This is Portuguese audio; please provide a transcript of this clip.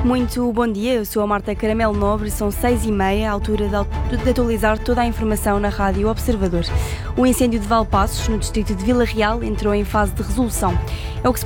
Muito bom dia, eu sou a Marta Caramelo Nobre, são 6h30, à altura de atualizar toda a informação na Rádio Observador. O incêndio de Valpaços, no distrito de Vila Real, entrou em fase de resolução. É o que se